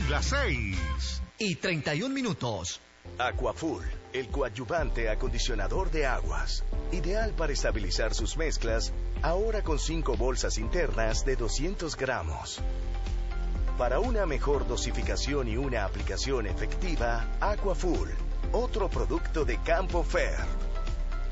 las 6:31. Aquafull, el coadyuvante acondicionador de aguas. Ideal para estabilizar sus mezclas, ahora con 5 bolsas internas de 200 gramos. Para una mejor dosificación y una aplicación efectiva, Aquafull, otro producto de Campo Fer.